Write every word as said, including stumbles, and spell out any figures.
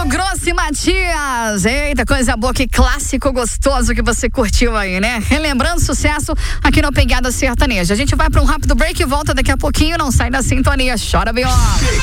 Grosso e Matias. Eita, coisa boa, que clássico gostoso que você curtiu aí, né? Relembrando sucesso aqui no Pegada Sertaneja. A gente vai para um rápido break e volta daqui a pouquinho. Não sai da sintonia. Chora, B O